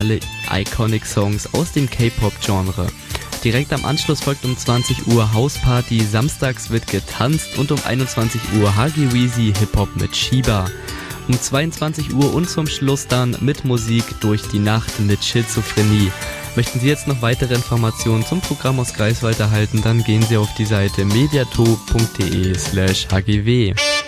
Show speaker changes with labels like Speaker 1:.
Speaker 1: alle Iconic Songs aus dem K-Pop-Genre. Direkt am Anschluss folgt um 20 Uhr Hausparty, samstags wird getanzt und um 21 Uhr Huggy Weezy Hip-Hop mit Shiba. Um 22 Uhr und zum Schluss dann mit Musik durch die Nacht mit Schizophrenie. Möchten Sie jetzt noch weitere Informationen zum Programm aus Greifswald erhalten, dann gehen Sie auf die Seite mediato.de/hgw.